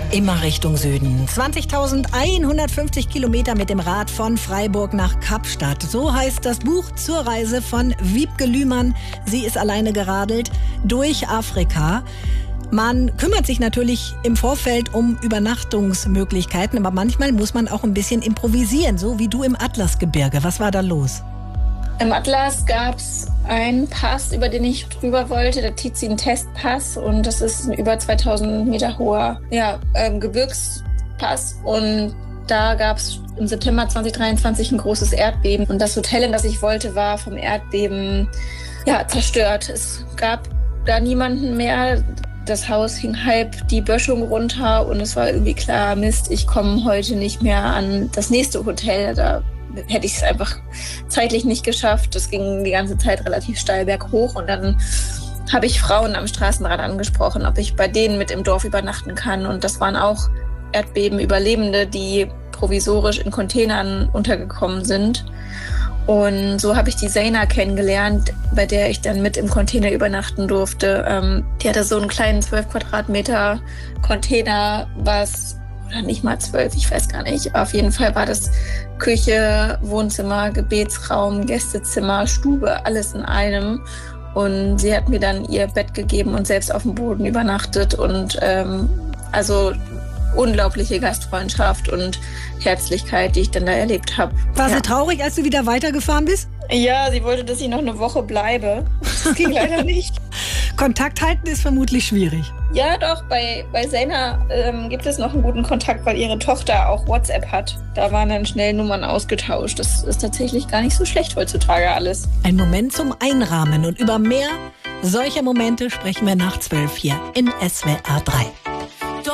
Immer Richtung Süden. 20.150 Kilometer mit dem Rad von Freiburg nach Kapstadt. So heißt das Buch zur Reise von Wiebke Lühmann. Sie ist alleine geradelt durch Afrika. Man kümmert sich natürlich im Vorfeld um Übernachtungsmöglichkeiten, aber manchmal muss man auch ein bisschen improvisieren, so wie du im Atlasgebirge. Was war da los? Im Atlas gab es einen Pass, über den ich drüber wollte, der Tizin-Testpass, und das ist ein über 2000 Meter hoher Gebirgspass, und da gab es im September 2023 ein großes Erdbeben, und das Hotel, in das ich wollte, war vom Erdbeben zerstört. Es gab da niemanden mehr, das Haus hing halb die Böschung runter, und es war irgendwie klar, Mist, ich komme heute nicht mehr an das nächste Hotel, da hätte ich es einfach zeitlich nicht geschafft. Das ging die ganze Zeit relativ steil berghoch, und dann habe ich Frauen am Straßenrand angesprochen, ob ich bei denen mit im Dorf übernachten kann, und das waren auch Erdbebenüberlebende, die provisorisch in Containern untergekommen sind. Und so habe ich die Zeina kennengelernt, bei der ich dann mit im Container übernachten durfte. Die hatte so einen kleinen 12 Quadratmeter Container, oder nicht mal 12, ich weiß gar nicht. Auf jeden Fall war das Küche, Wohnzimmer, Gebetsraum, Gästezimmer, Stube, alles in einem. Und sie hat mir dann ihr Bett gegeben und selbst auf dem Boden übernachtet. Und also unglaubliche Gastfreundschaft und Herzlichkeit, die ich dann da erlebt habe. War sie traurig, als du wieder weitergefahren bist? Ja, sie wollte, dass ich noch eine Woche bleibe. Das ging leider nicht. Kontakt halten ist vermutlich schwierig. Ja, doch, bei Zeina gibt es noch einen guten Kontakt, weil ihre Tochter auch WhatsApp hat. Da waren dann schnell Nummern ausgetauscht. Das ist tatsächlich gar nicht so schlecht heutzutage alles. Ein Moment zum Einrahmen, und über mehr solcher Momente sprechen wir nach 12 hier in SWR 3.